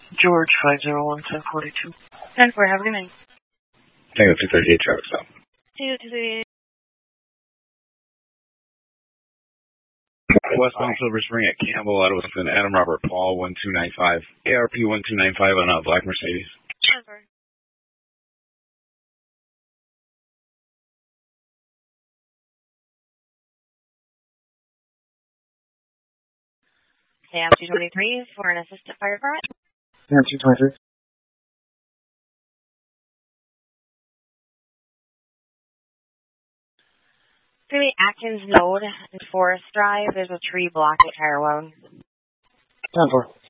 George 501 1042. 10-4, have a good night. Tango 238 traffic stop. 238. Westbound Silver Spring at Campbell, out of Wisconsin, Adam Robert Paul 1295, ARP 1295 on a black Mercedes. 10-4. Sam 223 for an assistant fire car. Sam 223. Maybe Atkins Node and Forest Drive. There's a tree blocking Tire Road. 10-4.